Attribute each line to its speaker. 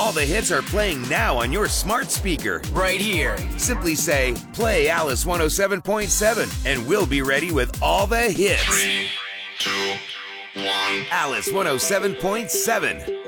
Speaker 1: All the hits are playing now on your smart speaker.
Speaker 2: Right here.
Speaker 1: Simply say, play Alice 107.7, and we'll be ready with all the hits.
Speaker 3: 3, 2, 1.
Speaker 1: Alice 107.7.